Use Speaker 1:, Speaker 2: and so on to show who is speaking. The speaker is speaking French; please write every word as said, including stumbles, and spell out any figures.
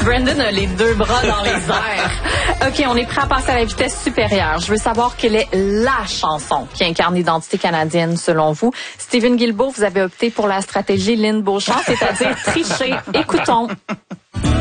Speaker 1: Brandon a les deux bras dans les airs. OK, on est prêt à passer à la vitesse supérieure. Je veux savoir quelle est la chanson qui incarne l'identité canadienne selon vous. Steven Guilbeault, vous avez opté pour la stratégie Lynn Beauchamp, c'est-à-dire tricher. Écoutons.